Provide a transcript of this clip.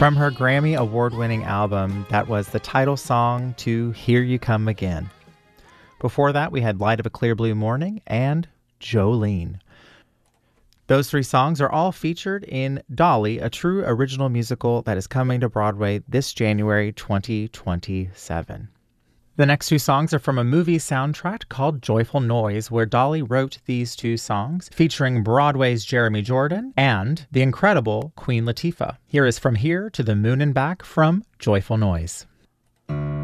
From her Grammy award-winning album, that was the title song to Here You Come Again. Before that, we had Light of a Clear Blue Morning and Jolene. Those three songs are all featured in Dolly, a true original musical that is coming to Broadway this January 2027. The next two songs are from a movie soundtrack called Joyful Noise, where Dolly wrote these two songs, featuring Broadway's Jeremy Jordan and the incredible Queen Latifah. Here is From Here to the Moon and Back from Joyful Noise.